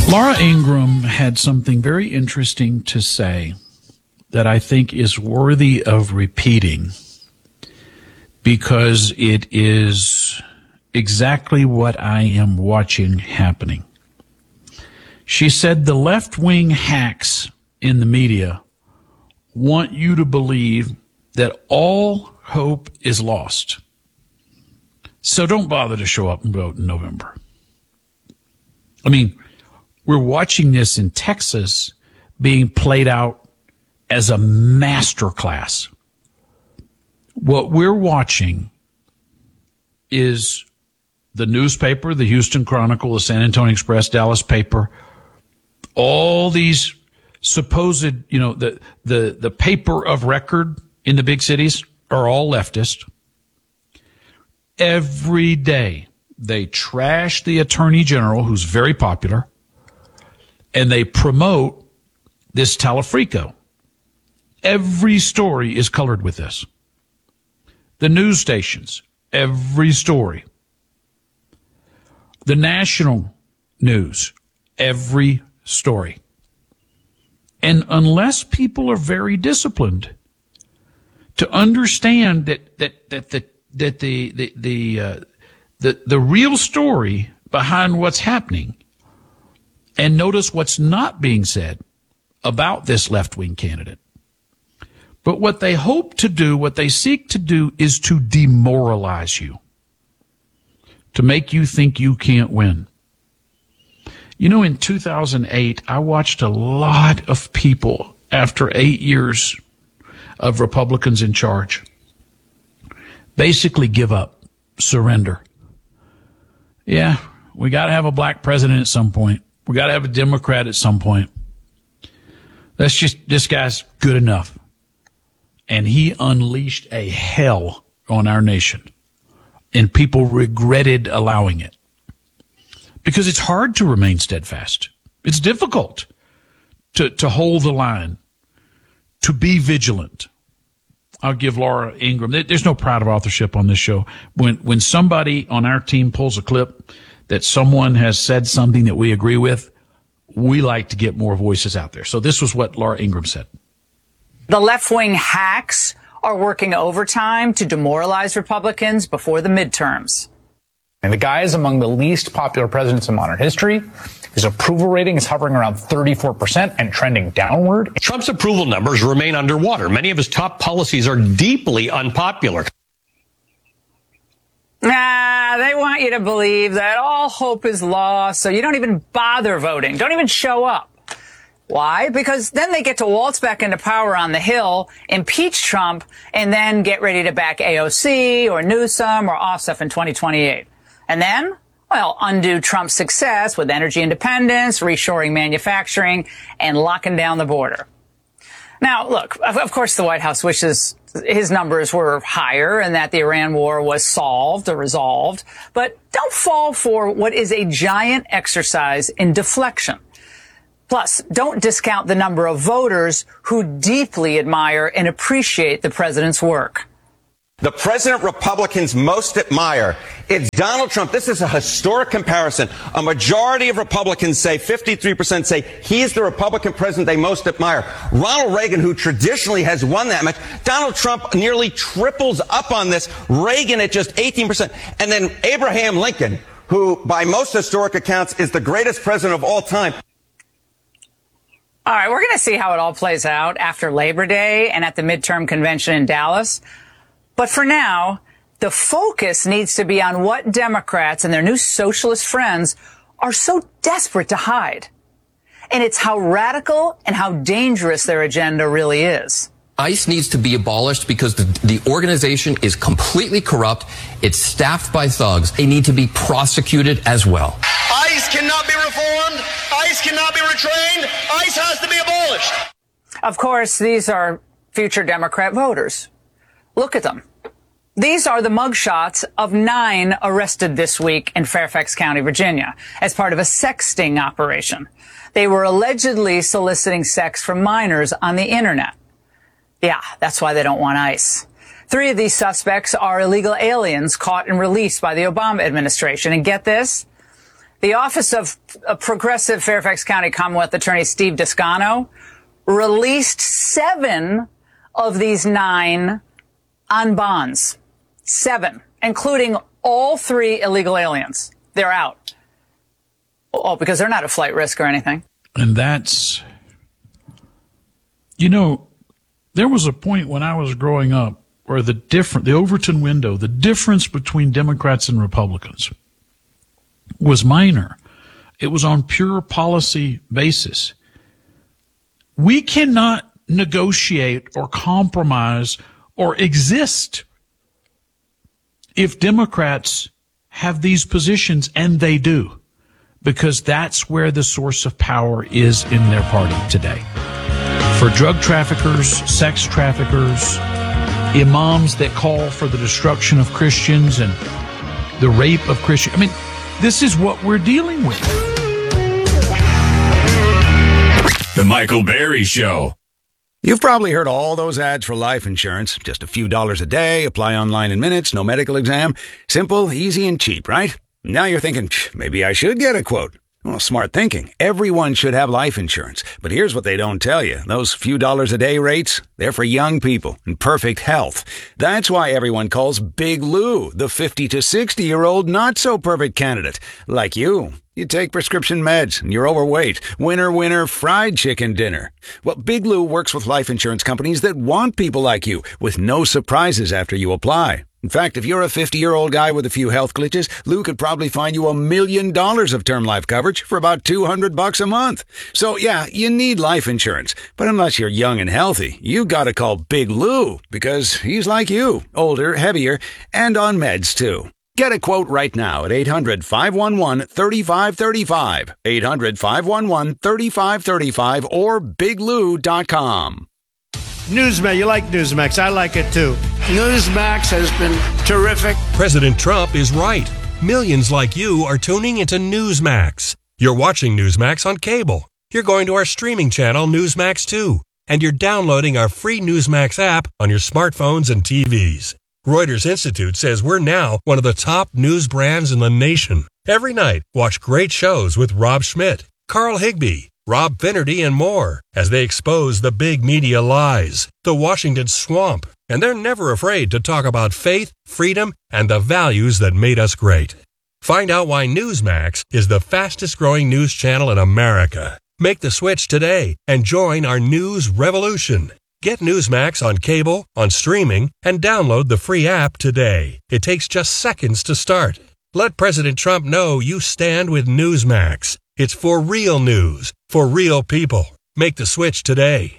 Laura Ingraham had something very interesting to say that I think is worthy of repeating because it is exactly what I am watching happening. She said the left-wing hacks in the media want you to believe that all hope is lost. So don't bother to show up and vote in November. I mean, we're watching this in Texas being played out as a masterclass. What we're watching is the newspaper, the Houston Chronicle, the San Antonio Express, Dallas paper, all these supposed, the paper of record in the big cities are all leftist. Every day they trash the attorney general, who's very popular, and they promote this Talafrico. Every story is colored with this. The news stations, every story. The national news, every story. And unless people are very disciplined to understand that the real story behind what's happening, and notice what's not being said about this left-wing candidate. But what they hope to do, what they seek to do, is to demoralize you, to make you think you can't win. You know, in 2008, I watched a lot of people, after 8 years of Republicans in charge, basically give up, surrender. Yeah, we got to have a black president at some point. We got to have a Democrat at some point. This guy's good enough. And he unleashed a hell on our nation. And people regretted allowing it. Because it's hard to remain steadfast. It's difficult to hold the line, to be vigilant. I'll give Laura Ingraham, there's no pride of authorship on this show. When somebody on our team pulls a clip that someone has said something that we agree with, we like to get more voices out there. So this was what Laura Ingraham said. The left-wing hacks are working overtime to demoralize Republicans before the midterms. And the guy is among the least popular presidents in modern history. His approval rating is hovering around 34% and trending downward. Trump's approval numbers remain underwater. Many of his top policies are deeply unpopular. They want you to believe that all hope is lost, so you don't even bother voting. Don't even show up. Why? Because then they get to waltz back into power on the Hill, impeach Trump, and then get ready to back AOC or Newsom or Ossoff in 2028. And then, well, undo Trump's success with energy independence, reshoring manufacturing, and locking down the border. Now, look, of course, the White House wishes his numbers were higher and that the Iran war was solved or resolved. But don't fall for what is a giant exercise in deflection. Plus, don't discount the number of voters who deeply admire and appreciate the president's work. The president Republicans most admire, it's Donald Trump. This is a historic comparison. A majority of Republicans say, 53% say, he is the Republican president they most admire. Ronald Reagan, who traditionally has won that much, Donald Trump nearly triples up on this. Reagan at just 18%. And then Abraham Lincoln, who by most historic accounts is the greatest president of all time. All right, we're going to see how it all plays out after Labor Day and at the midterm convention in Dallas. But for now, the focus needs to be on what Democrats and their new socialist friends are so desperate to hide. And it's how radical and how dangerous their agenda really is. ICE needs to be abolished because the organization is completely corrupt. It's staffed by thugs. They need to be prosecuted as well. ICE cannot be reformed. ICE cannot be retrained. ICE has to be abolished. Of course, these are future Democrat voters. Look at them. These are the mugshots of 9 arrested this week in Fairfax County, Virginia, as part of a sex sting operation. They were allegedly soliciting sex from minors on the internet. Yeah, that's why they don't want ICE. 3 of these suspects are illegal aliens caught and released by the Obama administration. And get this, the Office of Progressive Fairfax County Commonwealth Attorney Steve Descano released 7 of these 9 on bonds. 7, including all 3 illegal aliens. They're out. Oh, because they're not a flight risk or anything. And that's, there was a point when I was growing up where the Overton window, the difference between Democrats and Republicans was minor. It was on pure policy basis. We cannot negotiate or compromise or exist if Democrats have these positions, and they do, because that's where the source of power is in their party today. For drug traffickers, sex traffickers, imams that call for the destruction of Christians and the rape of Christians. I mean, this is what we're dealing with. The Michael Berry Show. You've probably heard all those ads for life insurance. Just a few dollars a day, apply online in minutes, no medical exam. Simple, easy, and cheap, right? Now you're thinking, maybe I should get a quote. Well, smart thinking. Everyone should have life insurance. But here's what they don't tell you. Those few dollars a day rates, they're for young people in perfect health. That's why everyone calls Big Lou the 50 to 60-year-old not-so-perfect candidate. Like you. You take prescription meds and you're overweight. Winner, winner, fried chicken dinner. Well, Big Lou works with life insurance companies that want people like you with no surprises after you apply. In fact, if you're a 50-year-old guy with a few health glitches, Lou could probably find you $1 million of term life coverage for about $200 a month. So yeah, you need life insurance. But unless you're young and healthy, you gotta call Big Lou because he's like you, older, heavier, and on meds too. Get a quote right now at 800-511-3535, 800-511-3535, or biglou.com. Newsmax, you like Newsmax. I like it too. Newsmax has been terrific. President Trump is right. Millions like you are tuning into Newsmax. You're watching Newsmax on cable. You're going to our streaming channel, Newsmax 2. And you're downloading our free Newsmax app on your smartphones and TVs. Reuters Institute says we're now one of the top news brands in the nation. Every night, watch great shows with Rob Schmidt, Carl Higbie, Rob Finnerty, and more as they expose the big media lies, the Washington swamp, and they're never afraid to talk about faith, freedom, and the values that made us great. Find out why Newsmax is the fastest growing news channel in America. Make the switch today and join our news revolution. Get Newsmax on cable, on streaming, and download the free app today. It takes just seconds to start. Let President Trump know you stand with Newsmax. It's for real news, for real people. Make the switch today.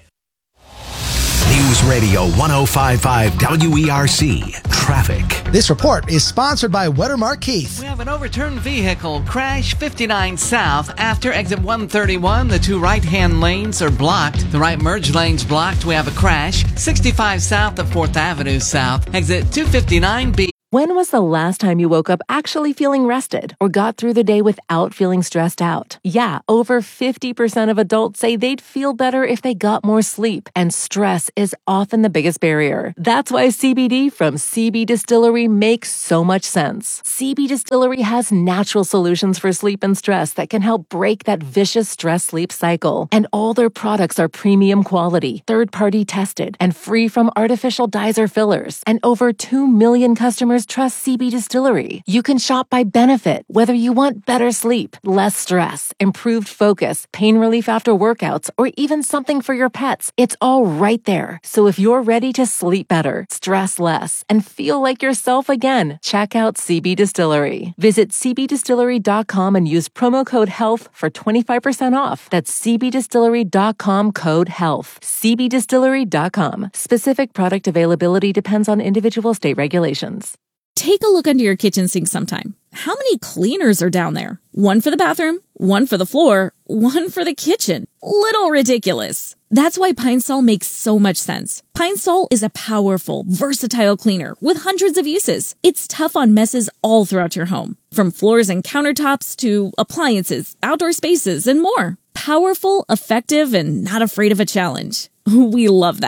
News Radio 105.5 WERC Traffic. This report is sponsored by Wettermark Keith. We have an overturned vehicle crash 59 south after exit 131. The 2 right-hand lanes are blocked. The right merge lane's blocked. We have a crash 65 south of 4th Avenue south. Exit 259B. When was the last time you woke up actually feeling rested or got through the day without feeling stressed out? Yeah, over 50% of adults say they'd feel better if they got more sleep, and stress is often the biggest barrier. That's why CBD from CB Distillery makes so much sense. CB Distillery has natural solutions for sleep and stress that can help break that vicious stress-sleep cycle. And all their products are premium quality, third-party tested, and free from artificial dyes or fillers. And over 2 million customers trust CB Distillery. You can shop by benefit, whether you want better sleep, less stress, improved focus, pain relief after workouts, or even something for your pets. It's all right there. So if you're ready to sleep better, stress less, and feel like yourself again, check out CB Distillery. Visit cbdistillery.com and use promo code HEALTH for 25% off. That's cbdistillery.com, code HEALTH. cbdistillery.com. Specific product availability depends on individual state regulations. Take a look under your kitchen sink sometime. How many cleaners are down there? One for the bathroom, one for the floor, one for the kitchen. Little ridiculous. That's why Pine Sol makes so much sense. Pine Sol is a powerful, versatile cleaner with hundreds of uses. It's tough on messes all throughout your home, from floors and countertops to appliances, outdoor spaces, and more. Powerful, effective, and not afraid of a challenge. We love that.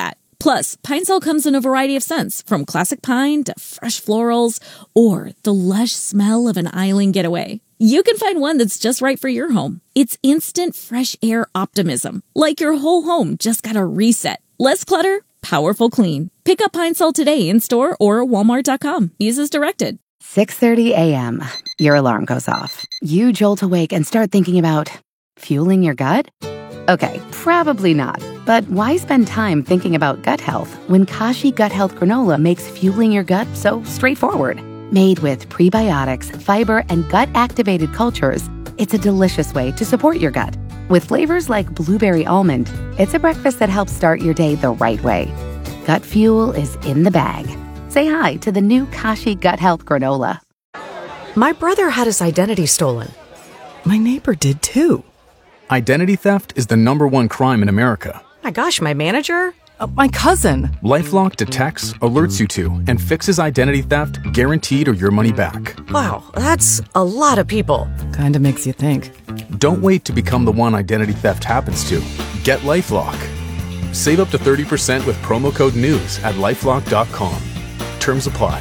Plus, Pine Sol comes in a variety of scents, from classic pine to fresh florals or the lush smell of an island getaway. You can find one that's just right for your home. It's instant fresh air optimism, like your whole home just got a reset. Less clutter, powerful clean. Pick up Pine Sol today in-store or walmart.com. Use as directed. 6:30 a.m. Your alarm goes off. You jolt awake and start thinking about fueling your gut? Okay, probably not. But why spend time thinking about gut health when Kashi Gut Health Granola makes fueling your gut so straightforward? Made with prebiotics, fiber, and gut-activated cultures, it's a delicious way to support your gut. With flavors like blueberry almond, it's a breakfast that helps start your day the right way. Gut fuel is in the bag. Say hi to the new Kashi Gut Health Granola. My brother had his identity stolen. My neighbor did too. Identity theft is the #1 crime in America. My gosh, my manager? My cousin. LifeLock detects, alerts you to, and fixes identity theft guaranteed or your money back. Wow, that's a lot of people. Kinda makes you think. Don't wait to become the one identity theft happens to. Get LifeLock. Save up to 30% with promo code NEWS at LifeLock.com. Terms apply.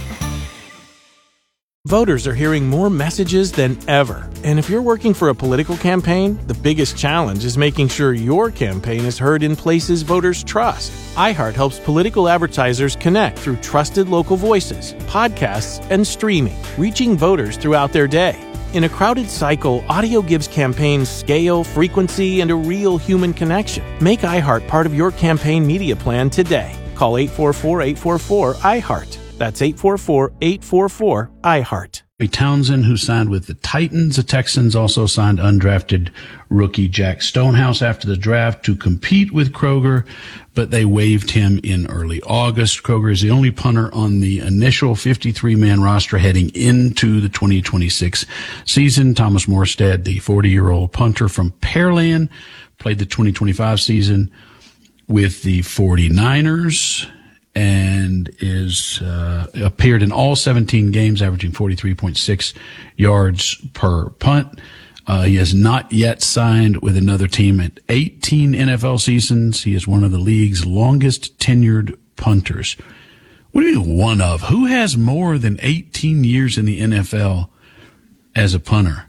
Voters are hearing more messages than ever. And if you're working for a political campaign, the biggest challenge is making sure your campaign is heard in places voters trust. iHeart helps political advertisers connect through trusted local voices, podcasts, and streaming, reaching voters throughout their day. In a crowded cycle, audio gives campaigns scale, frequency, and a real human connection. Make iHeart part of your campaign media plan today. Call 844-844-iHeart. That's 844-844-iHeart. Townsend, who signed with the Titans. The Texans also signed undrafted rookie Jack Stonehouse after the draft to compete with Kroger, but they waived him in early August. Kroger is the only punter on the initial 53-man roster heading into the 2026 season. Thomas Morstead, the 40-year-old punter from Pearland, played the 2025 season with the 49ers and appeared in all 17 games, averaging 43.6 yards per punt. He has not yet signed with another team at 18 NFL seasons. He is one of the league's longest tenured punters. What do you mean one of? Who has more than 18 years in the NFL as a punter?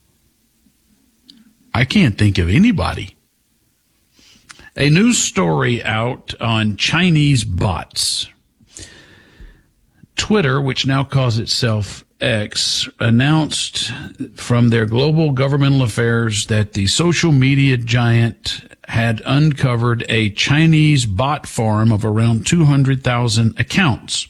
I can't think of anybody. A news story out on Chinese bots. Twitter, which now calls itself X, announced from their global governmental affairs that the social media giant had uncovered a Chinese bot farm of around 200,000 accounts.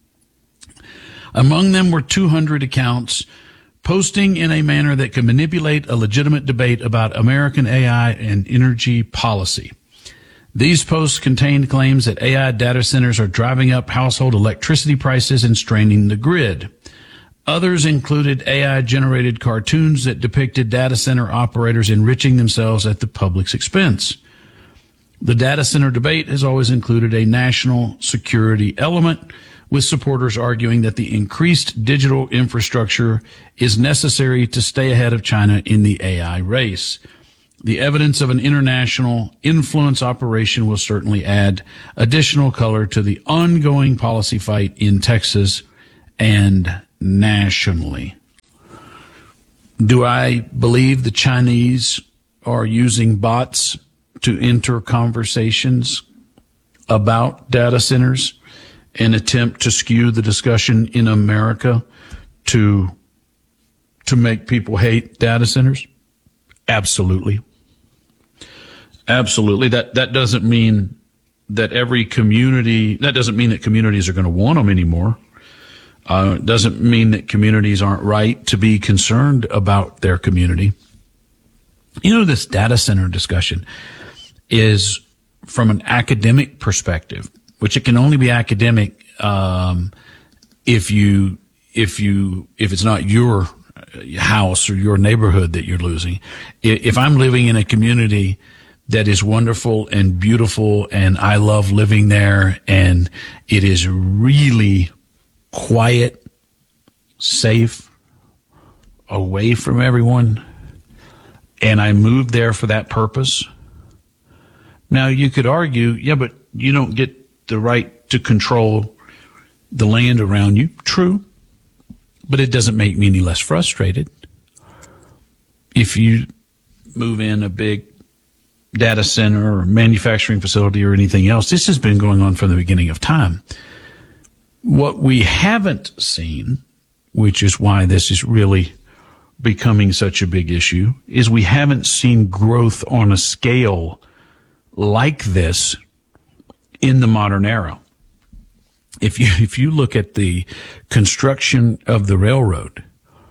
Among them were 200 accounts posting in a manner that could manipulate a legitimate debate about American AI and energy policy. These posts contained claims that AI data centers are driving up household electricity prices and straining the grid. Others included AI-generated cartoons that depicted data center operators enriching themselves at the public's expense. The data center debate has always included a national security element, with supporters arguing that the increased digital infrastructure is necessary to stay ahead of China in the AI race. The evidence of an international influence operation will certainly add additional color to the ongoing policy fight in Texas and nationally. Do I believe the Chinese are using bots to enter conversations about data centers and attempt to skew the discussion in America to make people hate data centers? Absolutely. Absolutely. That doesn't mean that that doesn't mean that communities are going to want them anymore. It doesn't mean that communities aren't right to be concerned about their community. You know, this data center discussion is from an academic perspective, which it can only be academic, if it's not your house or your neighborhood that you're losing. If I'm living in a community that is wonderful and beautiful and I love living there and it is really quiet, safe, away from everyone, and I moved there for that purpose. Now you could argue, yeah, but you don't get the right to control the land around you. True. But it doesn't make me any less frustrated. If you move in a big data center or manufacturing facility or anything else, this has been going on from the beginning of time. What we haven't seen, which is why this is really becoming such a big issue, is we haven't seen growth on a scale like this in the modern era. If you look at the construction of the railroad,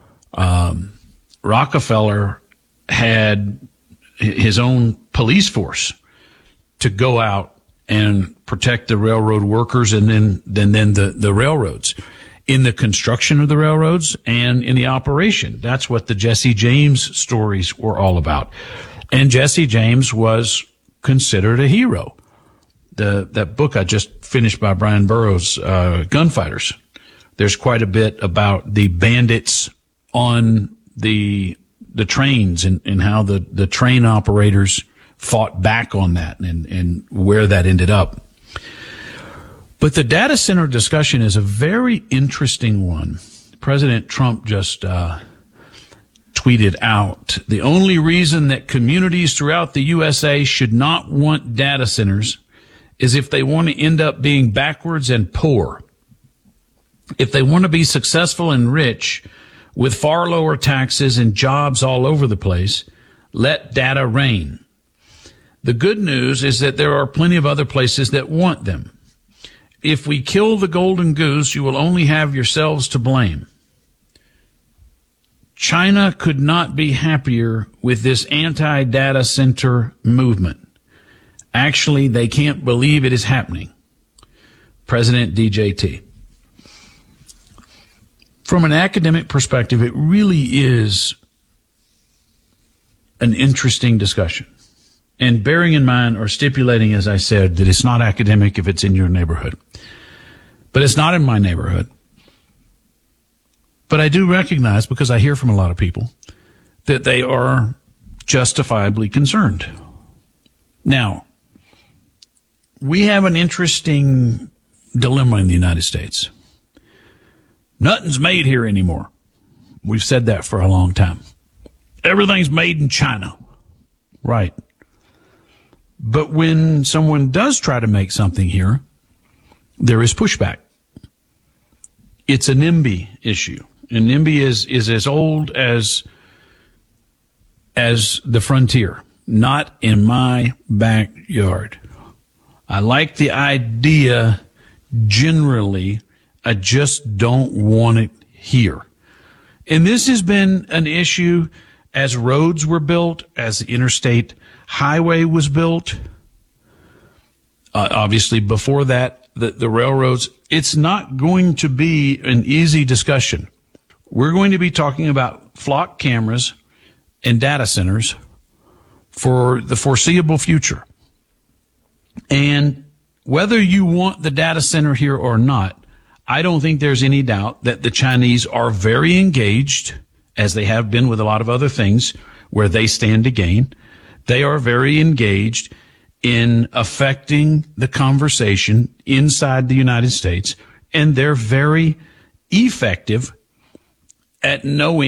Rockefeller had his own police force to go out and protect the railroad workers and then the railroads. In the construction of the railroads and in the operation. That's what the Jesse James stories were all about. And Jesse James was considered a hero. That book I just finished by Brian Burroughs, Gunfighters, there's quite a bit about the bandits on the trains and how the train operators fought back on that and where that ended up. But the data center discussion is a very interesting one. President Trump just tweeted out, the only reason that communities throughout the USA should not want data centers is if they want to end up being backwards and poor. If they want to be successful and rich with far lower taxes and jobs all over the place, let data reign. The good news is that there are plenty of other places that want them. If we kill the golden goose, you will only have yourselves to blame. China could not be happier with this anti-data center movement. Actually, they can't believe it is happening. President DJT. From an academic perspective, it really is an interesting discussion. And bearing in mind or stipulating, as I said, that it's not academic if it's in your neighborhood. But it's not in my neighborhood. But I do recognize, because I hear from a lot of people, that they are justifiably concerned. Now, we have an interesting dilemma in the United States. Nothing's made here anymore. We've said that for a long time. Everything's made in China. Right. But when someone does try to make something here, there is pushback. It's a NIMBY issue. And NIMBY is as old as the frontier. Not in my backyard. I like the idea generally. I just don't want it here. And this has been an issue as roads were built, as the interstate highway was built. Obviously, before that, the railroads. It's not going to be an easy discussion. We're going to be talking about flock cameras and data centers for the foreseeable future. And whether you want the data center here or not, I don't think there's any doubt that the Chinese are very engaged, as they have been with a lot of other things where they stand to gain. They are very engaged in affecting the conversation inside the United States, and they're very effective at knowing